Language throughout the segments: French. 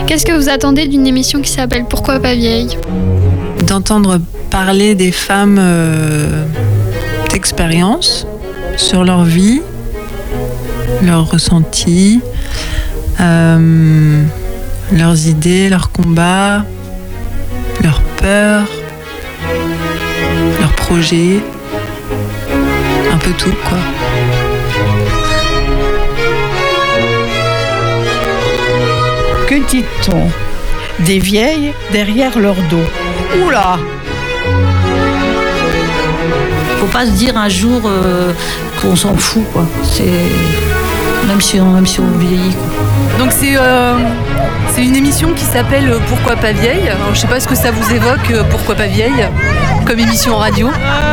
Qu'est-ce que vous attendez d'une émission qui s'appelle Pourquoi pas vieille ? D'entendre parler des femmes d'expérience sur leur vie, leurs ressentis, leurs idées, leurs combats, leurs peurs, leurs projets, un peu tout quoi. Que dit-on des vieilles derrière leur dos ? Oula ! Faut pas se dire un jour qu'on s'en fout, quoi. Même si on vieillit, quoi. Donc c'est une émission qui s'appelle Pourquoi pas vieille. Alors, je sais pas ce que ça vous évoque, Pourquoi pas vieille, comme émission radio.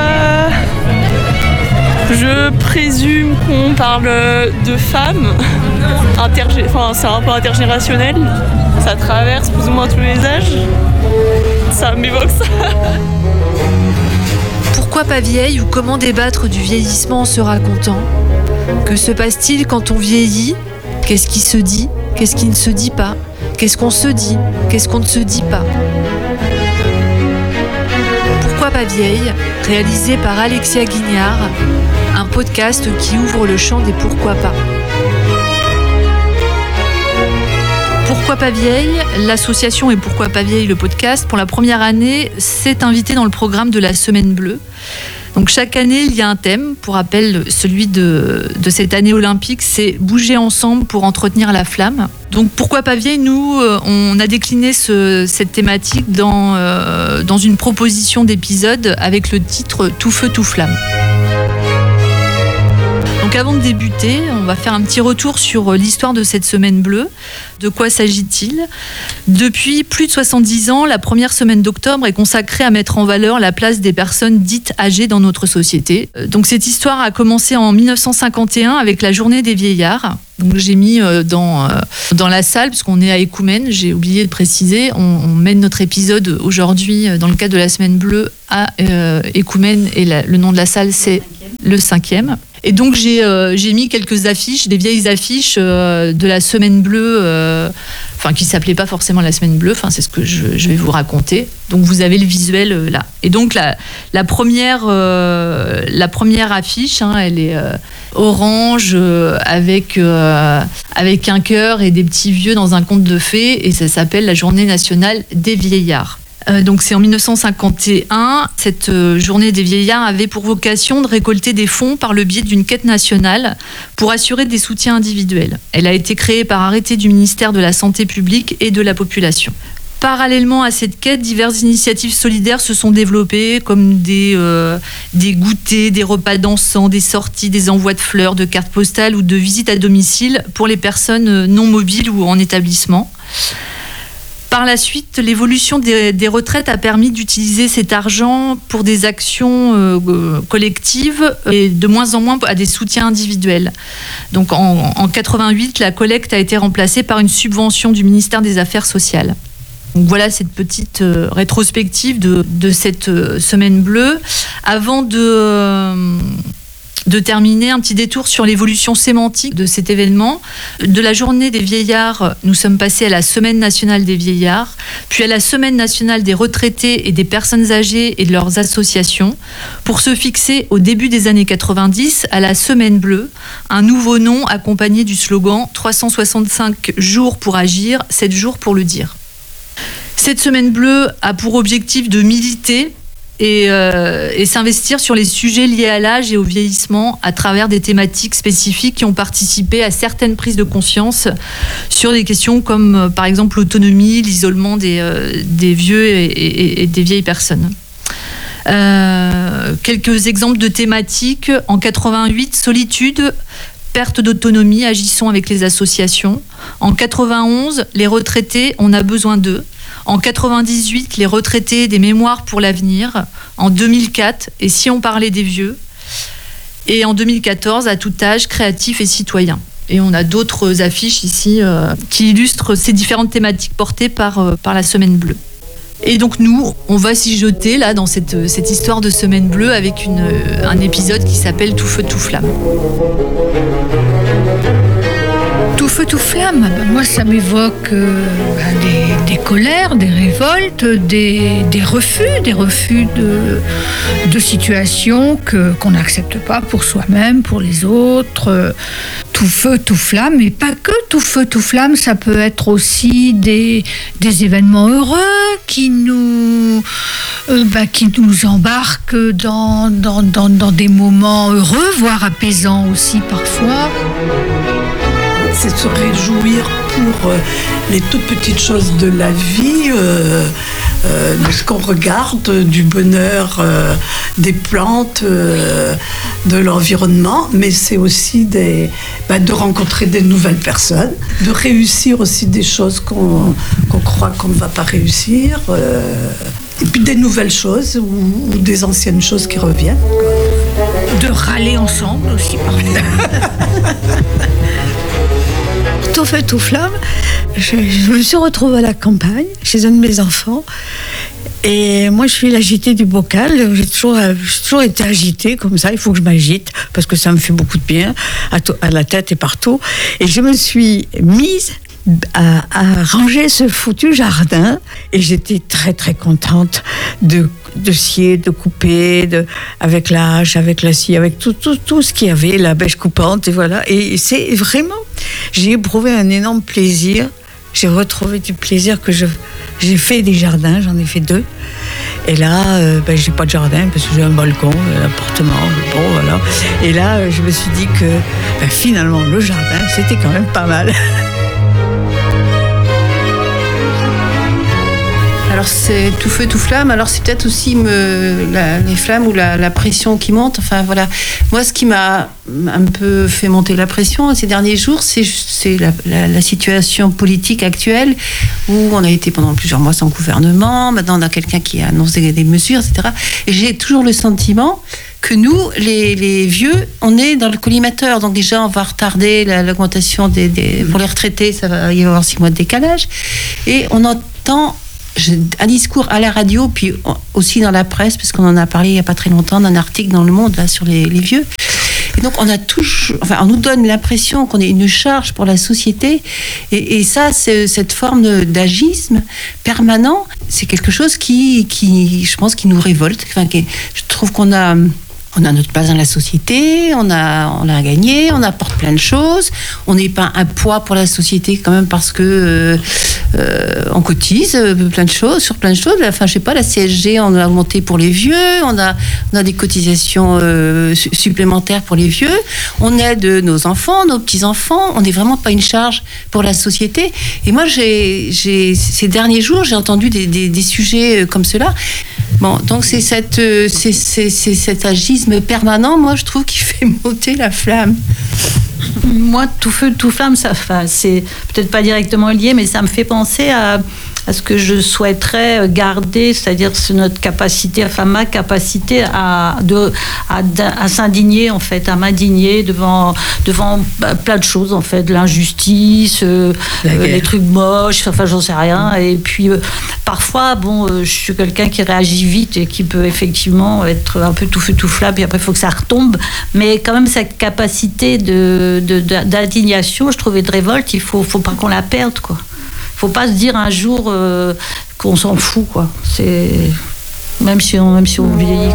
Je présume qu'on parle de femmes. C'est un rapport intergénérationnel. Ça traverse plus ou moins tous les âges. Ça m'évoque ça. Pourquoi pas vieille ou comment débattre du vieillissement en se racontant ? Que se passe-t-il quand on vieillit ? Qu'est-ce qui se dit ? Qu'est-ce qui ne se dit pas ? Qu'est-ce qu'on se dit ? Qu'est-ce qu'on ne se dit pas ? Pourquoi pas vieille ? Réalisé par Alexia Guignard, un podcast qui ouvre le champ des pourquoi pas. Pourquoi pas vieille ? L'association et Pourquoi pas vieille, le podcast, pour la première année, s'est invité dans le programme de la Semaine Bleue. Donc chaque année, il y a un thème. Pour rappel, celui de cette année olympique, c'est bouger ensemble pour entretenir la flamme. Donc pourquoi pas vieille ? Nous, on a décliné cette thématique dans une proposition d'épisode avec le titre Tout feu, tout flamme. Donc avant de débuter, on va faire un petit retour sur l'histoire de cette Semaine Bleue. De quoi s'agit-il ? Depuis plus de 70 ans, la première semaine d'octobre est consacrée à mettre en valeur la place des personnes dites âgées dans notre société. Donc cette histoire a commencé en 1951 avec la Journée des vieillards. Donc j'ai mis dans la salle, puisqu'on est à Écoumènes, j'ai oublié de préciser, on mène notre épisode aujourd'hui dans le cadre de la Semaine Bleue à Écoumènes et le nom de la salle c'est le 5e. Et donc j'ai mis quelques affiches, des vieilles affiches de la Semaine Bleue, qui s'appelait pas forcément la Semaine Bleue, c'est ce que je vais vous raconter. Donc vous avez le visuel là. Et donc la première affiche, elle est orange avec un cœur et des petits vieux dans un conte de fées, et ça s'appelle la Journée nationale des vieillards. Donc c'est en 1951, cette journée des vieillards avait pour vocation de récolter des fonds par le biais d'une quête nationale pour assurer des soutiens individuels. Elle a été créée par arrêté du ministère de la Santé publique et de la population. Parallèlement à cette quête, diverses initiatives solidaires se sont développées, comme des goûters, des repas dansants, des sorties, des envois de fleurs, de cartes postales ou de visites à domicile pour les personnes non mobiles ou en établissement. Par la suite, l'évolution des retraites a permis d'utiliser cet argent pour des actions collectives et de moins en moins à des soutiens individuels. Donc en 88, la collecte a été remplacée par une subvention du ministère des Affaires sociales. Donc voilà cette petite rétrospective de cette Semaine Bleue. Avant de terminer, un petit détour sur l'évolution sémantique de cet événement. De la Journée des vieillards, nous sommes passés à la Semaine nationale des vieillards, puis à la Semaine nationale des retraités et des personnes âgées et de leurs associations, pour se fixer au début des années 90 à la Semaine Bleue, un nouveau nom accompagné du slogan 365 jours pour agir, 7 jours pour le dire. Cette Semaine Bleue a pour objectif de militer et s'investir sur les sujets liés à l'âge et au vieillissement à travers des thématiques spécifiques qui ont participé à certaines prises de conscience sur des questions comme par exemple l'autonomie, l'isolement des vieux et des vieilles personnes. Quelques exemples de thématiques. En 88, solitude, perte d'autonomie, agissons avec les associations. En 91, les retraités, on a besoin d'eux. En 98, les retraités, des mémoires pour l'avenir. En 2004, et si on parlait des vieux. Et en 2014, à tout âge, créatif et citoyen. Et on a d'autres affiches ici qui illustrent ces différentes thématiques portées par la Semaine Bleue. Et donc nous, on va s'y jeter là dans cette histoire de Semaine Bleue avec un épisode qui s'appelle Tout feu, tout flamme. Tout feu, tout flamme, moi ça m'évoque des colères, des révoltes, des refus de situations qu'on n'accepte pas pour soi-même, pour les autres. Tout feu, tout flamme, mais pas que tout feu, tout flamme, ça peut être aussi des événements heureux qui nous embarquent dans des moments heureux, voire apaisants aussi parfois. C'est se réjouir pour les toutes petites choses de la vie, de ce qu'on regarde, du bonheur des plantes, de l'environnement, mais c'est aussi de rencontrer des nouvelles personnes, de réussir aussi des choses qu'on croit qu'on ne va pas réussir, et puis des nouvelles choses ou des anciennes choses qui reviennent. De râler ensemble aussi parfois. Tout feu, tout flamme. Je me suis retrouvée à la campagne, chez un de mes enfants. Et moi, je suis l'agitée du bocal. J'ai toujours été agitée comme ça. Il faut que je m'agite parce que ça me fait beaucoup de bien à la tête et partout. Et je me suis mise à ranger ce foutu jardin. Et j'étais très, très contente de scier, de couper, avec la hache, avec la scie, avec tout ce qu'il y avait, la bêche coupante, et voilà. Et c'est vraiment, j'ai éprouvé un énorme plaisir. J'ai retrouvé du plaisir que j'ai fait des jardins, j'en ai fait 2. Et là, j'ai pas de jardin parce que j'ai un balcon, un appartement, bon, voilà. Et là, je me suis dit que finalement, le jardin, c'était quand même pas mal. Alors c'est tout feu, tout flamme. Alors c'est peut-être aussi les flammes ou la pression qui monte. Enfin voilà. Moi, ce qui m'a un peu fait monter la pression ces derniers jours, c'est la situation politique actuelle où on a été pendant plusieurs mois sans gouvernement. Maintenant, on a quelqu'un qui a annoncé des mesures, etc. Et j'ai toujours le sentiment que nous, les vieux, on est dans le collimateur. Donc déjà, on va retarder l'augmentation pour les retraités. Ça va y avoir 6 mois de décalage. Et on entend un discours à la radio, puis aussi dans la presse, parce qu'on en a parlé il n'y a pas très longtemps d'un article dans Le Monde là, sur les vieux. Et donc on nous donne l'impression qu'on est une charge pour la société, et ça, cette forme d'agisme permanent, c'est quelque chose qui je pense, qui nous révolte. Enfin, je trouve qu'on a notre place dans la société, on a gagné, on apporte plein de choses, on n'est pas un poids pour la société quand même parce que on cotise plein de choses, sur plein de choses. Enfin, je sais pas, la CSG, on a augmenté pour les vieux, on a des cotisations supplémentaires pour les vieux, on aide nos enfants, nos petits-enfants, on n'est vraiment pas une charge pour la société. Et moi, ces derniers jours, j'ai entendu des sujets comme cela. Bon, donc c'est cet agisme permanent, moi, je trouve, qui fait monter la flamme. Moi, tout feu, tout flamme, c'est peut-être pas directement lié, mais ça me fait penser à ce que je souhaiterais garder, c'est-à-dire notre capacité, enfin ma capacité à s'indigner, en fait, à m'indigner devant plein de choses, en fait, de l'injustice, les trucs moches, enfin j'en sais rien. Et puis parfois, je suis quelqu'un qui réagit vite et qui peut effectivement être un peu tout feu tout flamme, et après il faut que ça retombe. Mais quand même cette capacité d'indignation, je trouvais, de révolte, il faut pas qu'on la perde, quoi. Faut pas se dire un jour qu'on s'en fout, quoi. C'est même si on vieillit.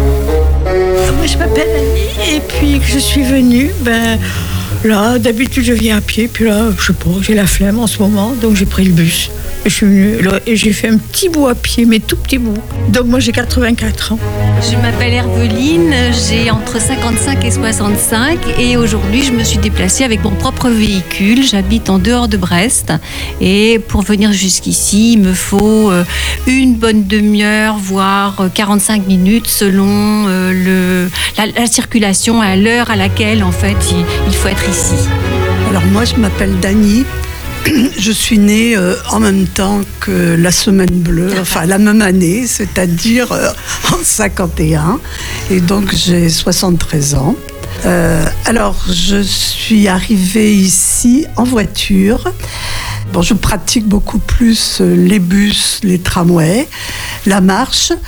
Moi, je m'appelle Annie, et puis que je suis venue, là, d'habitude je viens à pied, puis là, je sais pas, j'ai la flemme en ce moment, donc j'ai pris le bus. Je suis venue là, et j'ai fait un petit bout à pied, mais tout petit bout. Donc moi j'ai 84 ans. Je m'appelle Herveline, j'ai entre 55 et 65, et aujourd'hui je me suis déplacée avec mon propre véhicule. J'habite en dehors de Brest, et pour venir jusqu'ici, il me faut une bonne demi-heure, voire 45 minutes selon la circulation, à l'heure à laquelle en fait il faut être ici. Alors moi je m'appelle Dany. Je suis née en même temps que la Semaine Bleue, enfin la même année, c'est-à-dire en 51, et donc j'ai 73 ans. Alors je suis arrivée ici en voiture. Bon, je pratique beaucoup plus les bus, les tramways, la marche,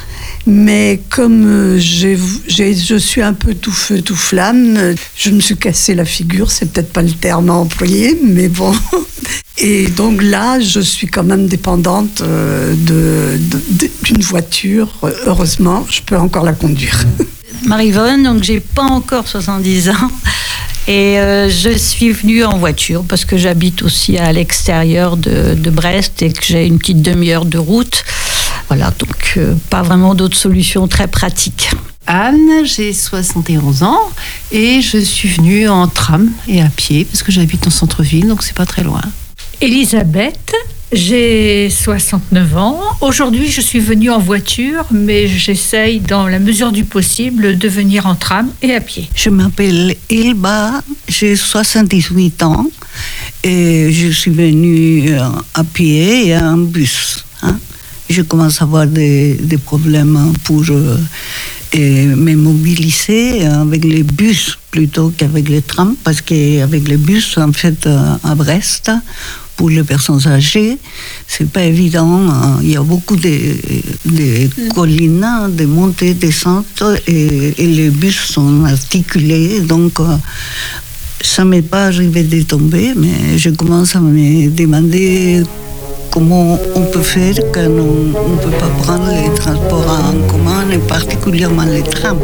Mais comme je suis un peu tout feu, tout flamme, je me suis cassé la figure, c'est peut-être pas le terme à employer, mais bon. Et donc là, je suis quand même dépendante d'une voiture. Heureusement, je peux encore la conduire. Marie-Vonne, donc j'ai pas encore 70 ans. Et je suis venue en voiture parce que j'habite aussi à l'extérieur de Brest et que j'ai une petite demi-heure de route. Voilà, donc pas vraiment d'autres solutions très pratiques. Anne, j'ai 71 ans et je suis venue en tram et à pied parce que j'habite en centre-ville, donc c'est pas très loin. Elisabeth, j'ai 69 ans. Aujourd'hui, je suis venue en voiture, mais j'essaye, dans la mesure du possible, de venir en tram et à pied. Je m'appelle Ilba, j'ai 78 ans et je suis venue à pied et en bus. Je commence à avoir des problèmes pour me mobiliser avec les bus plutôt qu'avec les trams, parce qu'avec les bus, en fait, à Brest, pour les personnes âgées, c'est pas évident. Il y a beaucoup de collines, de montées, descentes, et les bus sont articulés, donc ça m'est pas arrivé de tomber, mais je commence à me demander comment on peut faire quand on ne peut pas prendre les transports en commun, et particulièrement les trams.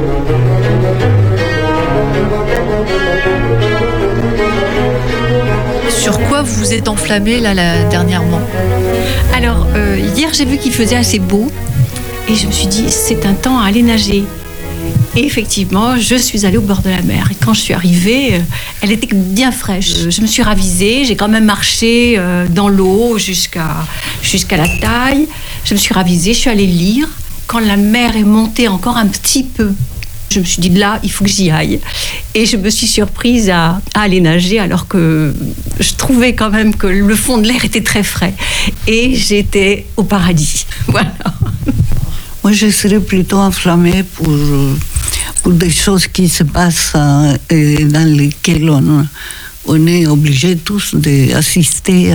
Sur quoi vous vous êtes enflammée là dernièrement? Alors, hier, j'ai vu qu'il faisait assez beau et je me suis dit, c'est un temps à aller nager. Et effectivement, je suis allée au bord de la mer. Et quand je suis arrivée, elle était bien fraîche. Je me suis ravisée, j'ai quand même marché dans l'eau jusqu'à la taille. Je me suis ravisée, je suis allée lire. Quand la mer est montée encore un petit peu, je me suis dit, là, il faut que j'y aille. Et je me suis surprise à aller nager alors que je trouvais quand même que le fond de l'air était très frais. Et j'étais au paradis. Voilà. Moi, je serais plutôt enflammée pour des choses qui se passent et dans lesquelles on est obligé tous d'assister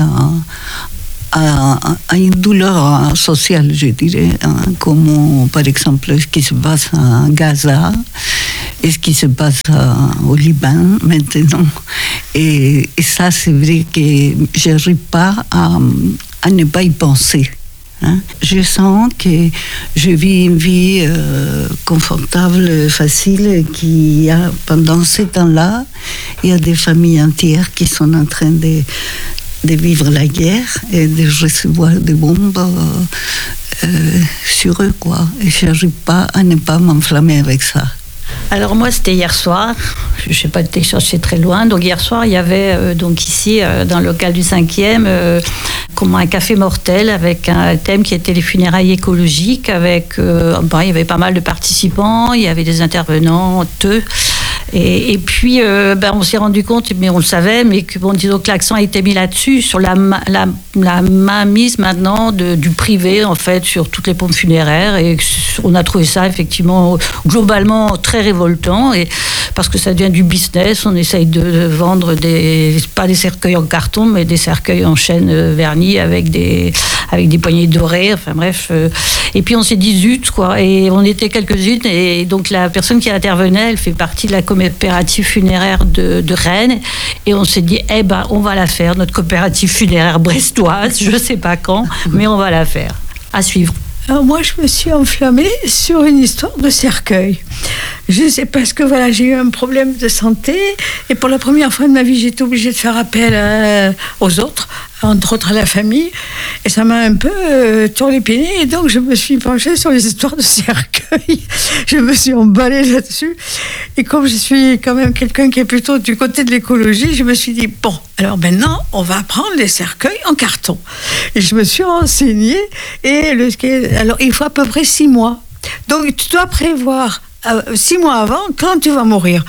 à une douleur sociale, je dirais, comme par exemple ce qui se passe à Gaza et ce qui se passe au Liban maintenant. Et ça, c'est vrai que je n'arrive pas à ne pas y penser. Je sens que je vis une vie confortable, facile, qu'il y a pendant ces temps-là, il y a des familles entières qui sont en train de vivre la guerre et de recevoir des bombes sur eux, quoi. Et je n'arrive pas à ne pas m'enflammer avec ça. Alors moi, c'était hier soir. Je ne sais pas été chercher très loin. Donc hier soir, il y avait donc ici, dans le local du 5e, comme un café mortel avec un thème qui était les funérailles écologiques. Avec, il y avait pas mal de participants, il y avait des intervenantes. Et puis, on s'est rendu compte, mais on le savait, mais que disons que l'accent a été mis là-dessus, sur la mainmise maintenant du privé, en fait, sur toutes les pompes funéraires. Et on a trouvé ça, effectivement, globalement très révoltant, et parce que ça devient du business. On essaye de vendre pas des cercueils en carton, mais des cercueils en chêne verni avec des poignées dorées, enfin bref. Et puis on s'est dit zut, quoi. Et on était quelques-unes, et donc la personne qui intervenait, elle fait partie de la coopérative funéraire de Rennes, et on s'est dit, on va la faire, notre coopérative funéraire brestoise, je sais pas quand, mais on va la faire. À suivre. Alors moi, je me suis enflammée sur une histoire de cercueil. Je sais parce que voilà, j'ai eu un problème de santé, et pour la première fois de ma vie, j'étais obligée de faire appel aux autres, entre autres à la famille, et ça m'a un peu turlupinée, et donc je me suis penchée sur les histoires de cercueil. Je me suis emballée là-dessus, et comme je suis quand même quelqu'un qui est plutôt du côté de l'écologie, je me suis dit, bon, alors maintenant, on va prendre les cercueils en carton. Et je me suis renseignée, et alors il faut à peu près 6 mois. Donc tu dois prévoir 6 mois avant quand tu vas mourir.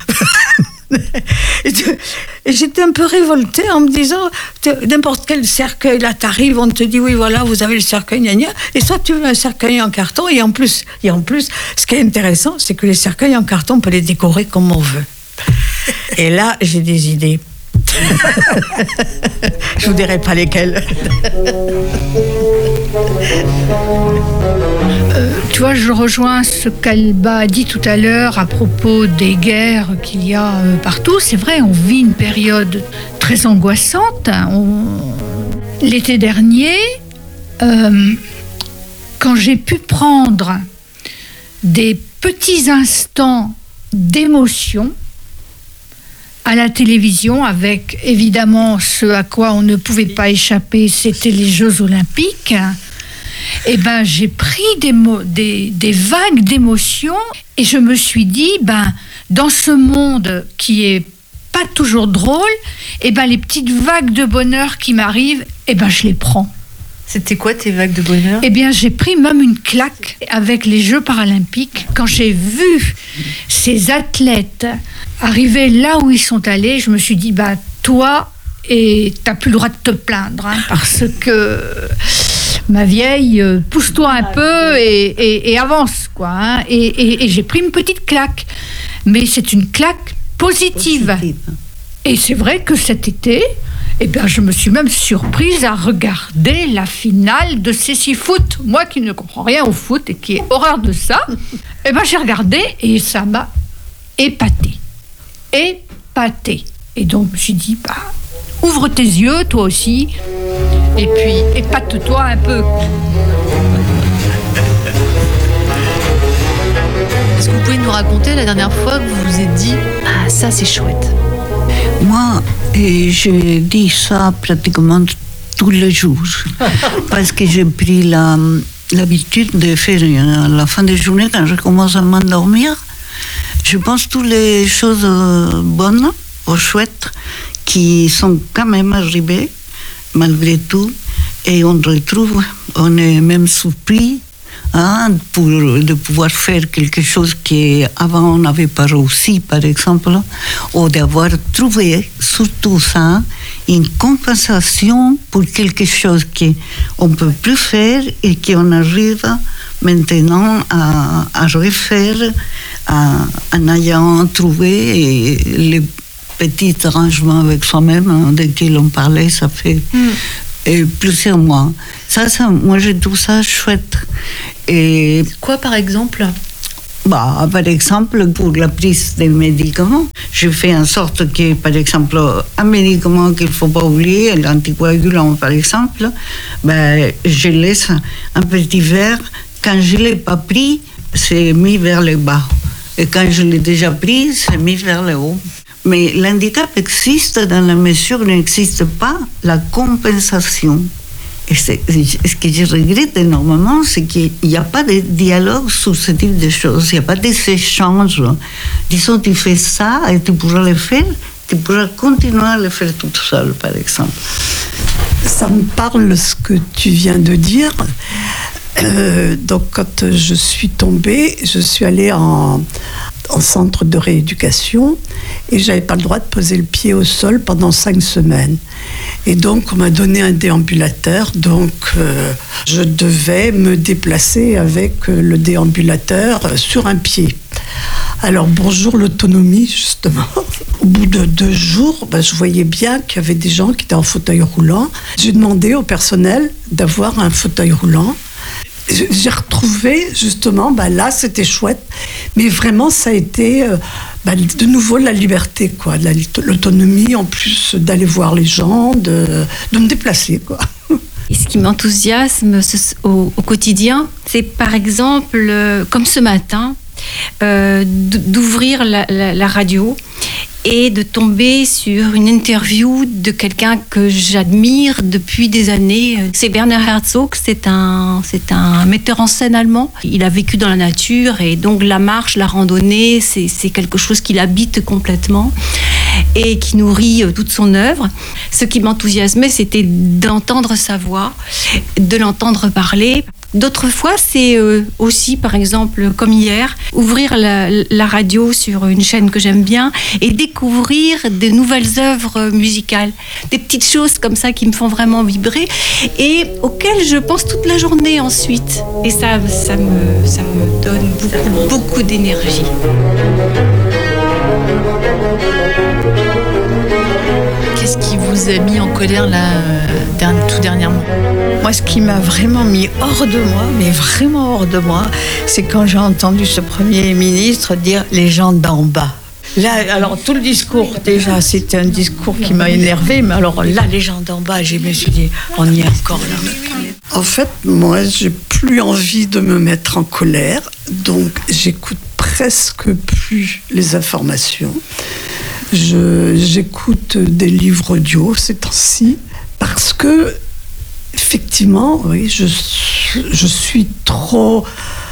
Et j'étais un peu révoltée en me disant, n'importe quel cercueil, là t'arrives, on te dit oui voilà, vous avez le cercueil, gna gna, et soit tu veux un cercueil en carton, et en plus, ce qui est intéressant, c'est que les cercueils en carton, on peut les décorer comme on veut. Et là, j'ai des idées. Je vous dirai pas lesquelles. Tu vois, je rejoins ce qu'Alba a dit tout à l'heure à propos des guerres qu'il y a partout. C'est vrai, on vit une période très angoissante. L'été dernier, quand j'ai pu prendre des petits instants d'émotion à la télévision, avec évidemment ce à quoi on ne pouvait pas échapper, c'était les Jeux Olympiques. Eh ben, j'ai pris des vagues d'émotions et je me suis dit, dans ce monde qui est pas toujours drôle, eh ben, les petites vagues de bonheur qui m'arrivent, eh ben, je les prends. C'était quoi tes vagues de bonheur ? Eh bien, j'ai pris même une claque avec les Jeux paralympiques. Quand j'ai vu ces athlètes arriver là où ils sont allés, je me suis dit, toi, t'as plus le droit de te plaindre, hein, parce que ma vieille, pousse-toi un peu et avance, quoi. Hein, et j'ai pris une petite claque. Mais c'est une claque positive. Et c'est vrai que cet été, je me suis même surprise à regarder la finale de Cécile Foot. Moi qui ne comprends rien au foot et qui ai horreur de ça, j'ai regardé et ça m'a épatée. Et donc je me suis dit, ouvre tes yeux toi aussi et puis épate-toi un peu. Est-ce que vous pouvez nous raconter la dernière fois que vous vous êtes dit « Ah, ça c'est chouette ». Moi, je dis ça pratiquement tous les jours parce que j'ai pris l'habitude de faire à la fin de journée, quand je commence à m'endormir, je pense toutes les choses bonnes ou chouettes qui sont quand même arrivées malgré tout, et on est même surpris de pouvoir faire quelque chose qu'avant on n'avait pas réussi, par exemple, ou d'avoir trouvé, surtout ça, une compensation pour quelque chose qu'on ne peut plus faire et qu'on arrive maintenant à refaire en ayant trouvé les petits arrangements avec soi-même desquels on parlait, ça fait plusieurs mois. Ça, moi, je trouve ça chouette. Et quoi, par exemple ? Par exemple, pour la prise des médicaments, je fais en sorte que, par exemple, un médicament qu'il ne faut pas oublier, l'anticoagulant, par exemple, je laisse un petit verre. Quand je ne l'ai pas pris, c'est mis vers le bas. Et quand je l'ai déjà pris, c'est mis vers le haut. Mais l'handicap existe dans la mesure où il n'existe pas la compensation. Et ce que je regrette énormément, c'est qu'il n'y a pas de dialogue sur ce type de choses. Il n'y a pas d'échange. Disons, tu fais ça et tu pourras le faire. Tu pourras continuer à le faire toute seule, par exemple. Ça me parle ce que tu viens de dire. Donc, quand je suis tombée, je suis allée en centre de rééducation et j'avais pas le droit de poser le pied au sol pendant 5 semaines. Et donc, on m'a donné un déambulateur, donc je devais me déplacer avec le déambulateur sur un pied. Alors, bonjour l'autonomie, justement. Au bout de 2 jours, je voyais bien qu'il y avait des gens qui étaient en fauteuil roulant. J'ai demandé au personnel d'avoir un fauteuil roulant. J'ai retrouvé, justement, là, c'était chouette. Mais vraiment, ça a été de nouveau la liberté, quoi. L'autonomie, en plus d'aller voir les gens, de me déplacer, quoi. Et ce qui m'enthousiasme au quotidien, c'est par exemple, comme ce matin, d'ouvrir la radio et de tomber sur une interview de quelqu'un que j'admire depuis des années. C'est Werner Herzog, c'est un metteur en scène allemand. Il a vécu dans la nature et donc la marche, la randonnée, c'est quelque chose qui l'habite complètement et qui nourrit toute son œuvre. Ce qui m'enthousiasmait, c'était d'entendre sa voix, de l'entendre parler. D'autres fois, c'est aussi, par exemple, comme hier, ouvrir la radio sur une chaîne que j'aime bien et découvrir de nouvelles œuvres musicales. Des petites choses comme ça qui me font vraiment vibrer et auxquelles je pense toute la journée ensuite. Et ça me donne beaucoup d'énergie. Qu'est-ce qui vous a mis en colère là tout dernièrement. Moi, ce qui m'a vraiment mis hors de moi, mais vraiment hors de moi, c'est quand j'ai entendu ce Premier ministre dire « les gens d'en bas ». Là, alors tout le discours, déjà, c'était un discours qui m'a énervé, mais alors là, les gens d'en bas, je me suis dit, on y est encore là. En fait, moi, j'ai plus envie de me mettre en colère, donc j'écoute presque plus les informations. J'écoute des livres audio ces temps-ci, parce que, effectivement, oui, je suis trop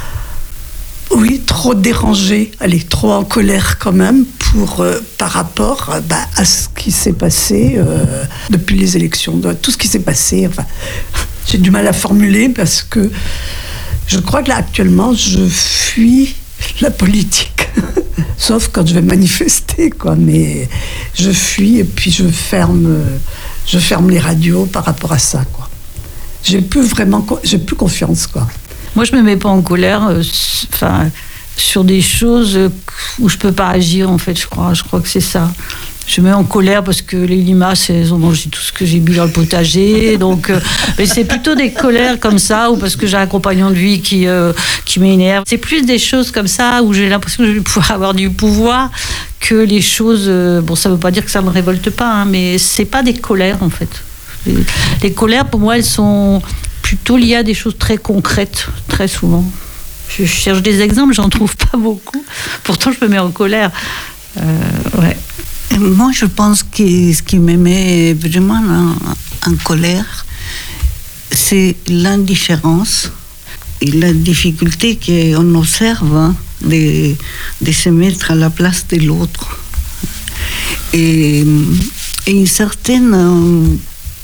dérangée, trop en colère quand même par rapport à ce qui s'est passé depuis les élections, tout ce qui s'est passé. Enfin, j'ai du mal à formuler parce que je crois que là actuellement je fuis la politique, sauf quand je vais manifester, quoi. Mais je fuis et puis je ferme les radios par rapport à ça, quoi. J'ai plus confiance, quoi. Moi, je me mets pas en colère, sur des choses où je peux pas agir, en fait, je crois que c'est ça. Je me mets en colère parce que les limaces, elles ont mangé tout ce que j'ai mis dans le potager, donc, mais c'est plutôt des colères comme ça, ou parce que j'ai un compagnon de vie qui m'énerve. C'est plus des choses comme ça, où j'ai l'impression que je vais pouvoir avoir du pouvoir, que les choses, bon, ça veut pas dire que ça me révolte pas, hein, mais c'est pas des colères, en fait. Les colères, pour moi, elles sont plutôt liées à des choses très concrètes, très souvent. Je cherche des exemples, j'en trouve pas beaucoup. Pourtant, je me mets en colère. Ouais. Et moi, je pense que ce qui me met vraiment en colère, c'est l'indifférence et la difficulté qu'on observe de se mettre à la place de l'autre. Et une certaine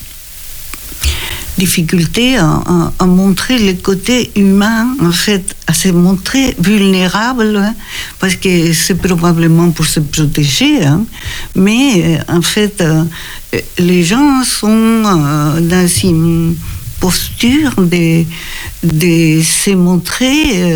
difficulté à montrer le côté humain, en fait, à se montrer vulnérable, hein, parce que c'est probablement pour se protéger, hein, mais en fait, les gens sont dans une posture de se montrer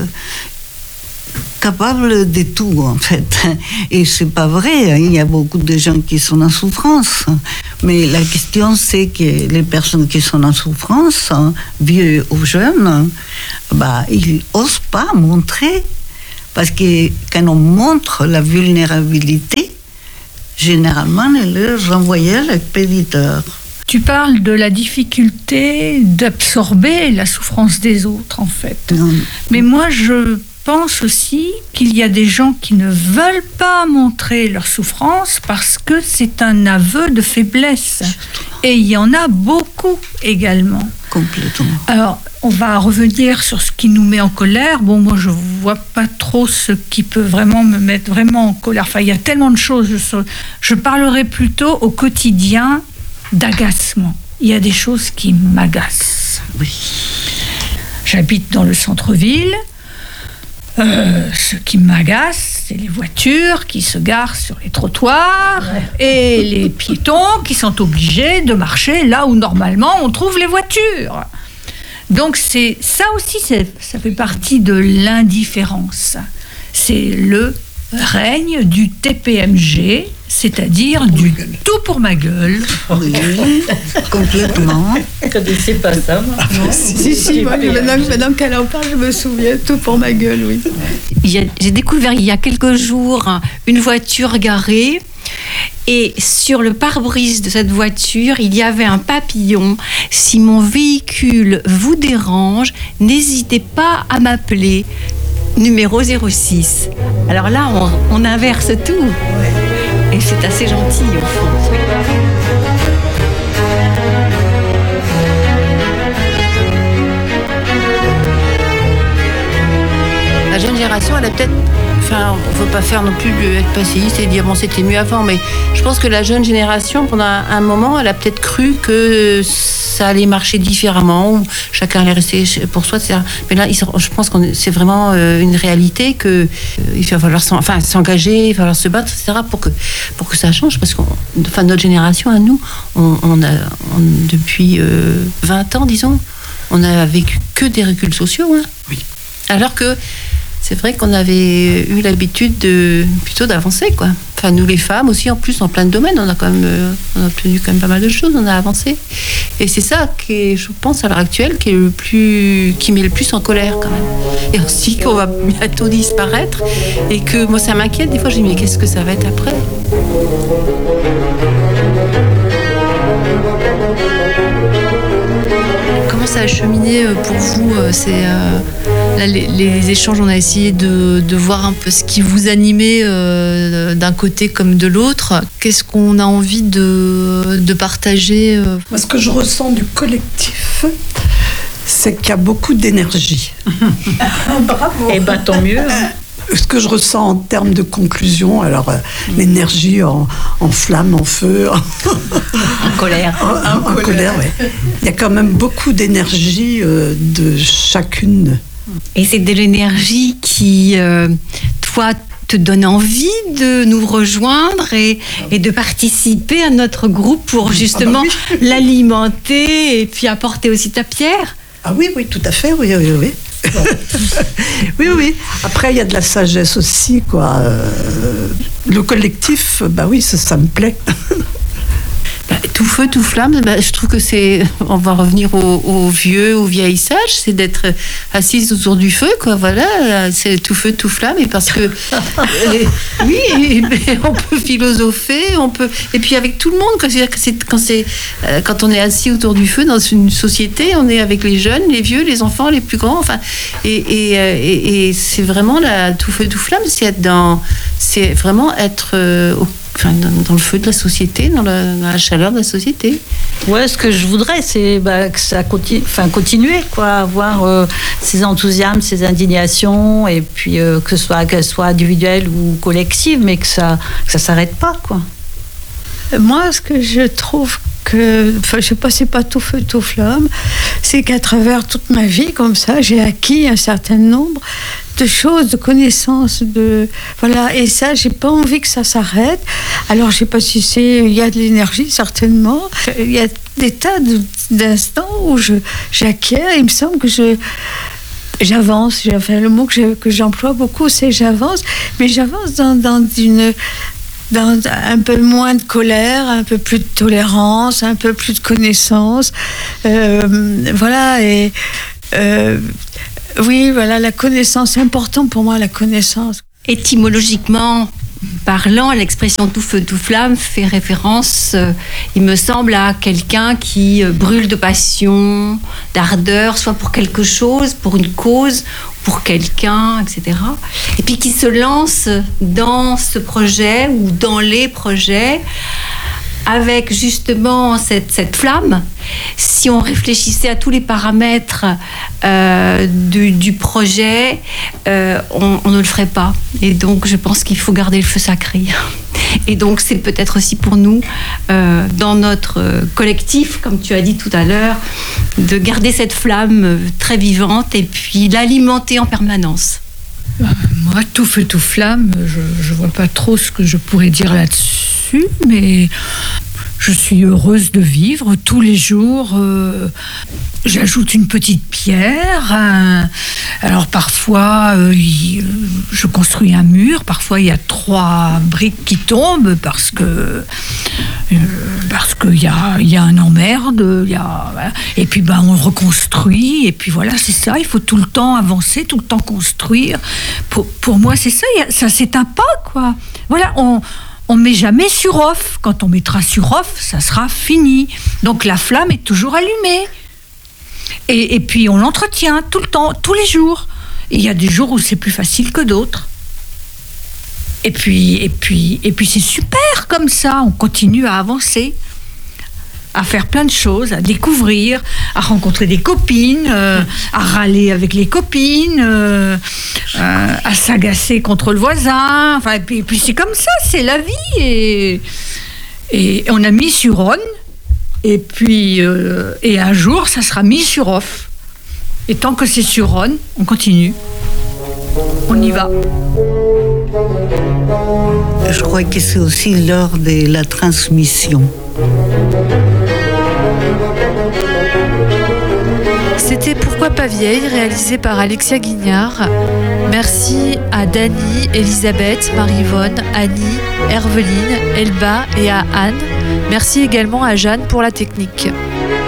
capable de tout, en fait. Et c'est pas vrai, il y a beaucoup de gens qui sont en souffrance. Mais la question, c'est que les personnes qui sont en souffrance, vieux ou jeunes, ils n'osent pas montrer. Parce que quand on montre la vulnérabilité, généralement, on leur renvoie à l'expéditeur. Tu parles de la difficulté d'absorber la souffrance des autres, en fait. Non. Mais moi, je pense aussi qu'il y a des gens qui ne veulent pas montrer leur souffrance parce que c'est un aveu de faiblesse. Et il y en a beaucoup également. Complètement. Alors, on va revenir sur ce qui nous met en colère. Bon, moi, je vois pas trop ce qui peut vraiment me mettre vraiment en colère. Enfin, il y a tellement de choses. Je parlerai plutôt au quotidien d'agacement. Il y a des choses qui m'agacent. Oui. J'habite dans le centre-ville. Ce qui m'agace, c'est les voitures qui se garent sur les trottoirs et les piétons qui sont obligés de marcher là où normalement on trouve les voitures. Donc c'est ça aussi, ça fait partie de l'indifférence. C'est le règne du TPMG, c'est-à-dire du tout pour ma gueule. Oui, complètement. Je ne connaissais pas ça, moi. Si, moi, maintenant qu'elle en parle, je me souviens, tout pour ma gueule, oui. J'ai découvert il y a quelques jours une voiture garée. Et sur le pare-brise de cette voiture, il y avait un papillon. Si mon véhicule vous dérange, n'hésitez pas à m'appeler. Numéro 06. Alors là, on inverse tout. Et c'est assez gentil, au fond. La jeune génération, elle a peut-être... Enfin, on ne veut pas faire non plus être passéiste et dire bon, c'était mieux avant, mais je pense que la jeune génération, pendant un moment, elle a peut-être cru que ça allait marcher différemment, ou chacun allait rester pour soi, etc. Mais là, je pense que c'est vraiment une réalité que il va falloir s'engager, il va falloir se battre, etc. pour que ça change, parce que notre génération, à nous, on depuis 20 ans, disons, on a vécu que des reculs sociaux. Hein. Oui. Alors que c'est vrai qu'on avait eu l'habitude plutôt d'avancer, quoi. Enfin, nous les femmes aussi, en plus, en plein de domaines, on a obtenu quand même pas mal de choses, on a avancé. Et c'est ça qui est, je pense, à l'heure actuelle, qui met le plus en colère, quand même. Et aussi qu'on va bientôt disparaître, et que moi, ça m'inquiète. Des fois, je me dis, mais qu'est-ce que ça va être après ? Comment ça a cheminé pour vous là, les échanges, on a essayé de voir un peu ce qui vous animait d'un côté comme de l'autre. Qu'est-ce qu'on a envie de partager Moi, ce que je ressens du collectif, c'est qu'il y a beaucoup d'énergie. Bravo. Eh bien, tant mieux. Ce que je ressens en termes de conclusion, alors l'énergie en flamme, en feu, en colère. En colère, oui. Il y a quand même beaucoup d'énergie de chacune. Et c'est de l'énergie qui, toi, te donne envie de nous rejoindre et de participer à notre groupe pour justement l'alimenter et puis apporter aussi ta pierre. Ah oui, tout à fait, oui. Oui. Après, il y a de la sagesse aussi, quoi. Le collectif, ça me plaît. Tout feu, tout flamme, je trouve que c'est... On va revenir au vieilles sages, c'est d'être assise autour du feu, quoi, voilà. C'est tout feu, tout flamme, et parce que... oui, on peut philosopher, on peut... Et puis avec tout le monde, quoi. C'est-à-dire que quand on est assis autour du feu dans une société, on est avec les jeunes, les vieux, les enfants, les plus grands, enfin... Et c'est vraiment tout feu, tout flamme, c'est vraiment être... dans le feu de la société, dans la chaleur de la société. Ouais, ce que je voudrais, c'est que ça continuer, quoi, avoir ces enthousiasmes, ces indignations, et puis qu'elles soient individuelles ou collectives, mais que ça s'arrête pas, quoi. Moi, ce que je trouve je sais pas, c'est pas tout feu, tout flamme, c'est qu'à travers toute ma vie, comme ça, j'ai acquis un certain nombre de choses, de connaissances, voilà, et ça, j'ai pas envie que ça s'arrête. Alors, je sais pas si il y a de l'énergie, certainement. Il y a des tas d'instants où j'acquiers, il me semble que j'avance. Enfin, le mot que j'emploie beaucoup, c'est j'avance, mais j'avance dans un peu moins de colère, un peu plus de tolérance, un peu plus de connaissance. Voilà, et oui, voilà, la connaissance, c'est important pour moi, la connaissance. Étymologiquement parlant, l'expression tout feu, tout flamme fait référence, il me semble, à quelqu'un qui brûle de passion, d'ardeur, soit pour quelque chose, pour une cause, pour quelqu'un, etc. Et puis qui se lance dans ce projet ou dans les projets avec justement cette flamme. Si on réfléchissait à tous les paramètres du projet, on ne le ferait pas. Et donc, je pense qu'il faut garder le feu sacré. Et donc, c'est peut-être aussi pour nous, dans notre collectif, comme tu as dit tout à l'heure, de garder cette flamme très vivante et puis l'alimenter en permanence. Moi, tout feu, tout flamme, je vois pas trop ce que je pourrais dire là-dessus, mais je suis heureuse de vivre tous les jours. J'ajoute une petite pierre. Alors parfois, je construis un mur. Parfois, il y a 3 briques qui tombent parce qu'il y a un emmerde. Voilà. Et puis, on reconstruit. Et puis voilà, c'est ça. Il faut tout le temps avancer, tout le temps construire. Pour moi, c'est ça. Ça s'éteint pas, quoi. Voilà, on met jamais sur off. Quand on mettra sur off, ça sera fini. Donc la flamme est toujours allumée. Et puis on l'entretient tout le temps, tous les jours. Et il y a des jours où c'est plus facile que d'autres. Et puis c'est super comme ça. On continue à avancer, à faire plein de choses, à découvrir, à rencontrer des copines, à râler avec les copines, à s'agacer contre le voisin. Enfin, et puis c'est comme ça, c'est la vie. Et on a mis sur on, et puis et un jour, ça sera mis sur off. Et tant que c'est sur on, on continue. On y va. Je crois que c'est aussi l'heure de la transmission. C'était Pourquoi pas vieille, réalisé par Alexia Guignard. Merci à Dany, Elisabeth, Marie-Yvonne, Annie, Herveline, Elba et à Anne. Merci également à Jeanne pour la technique.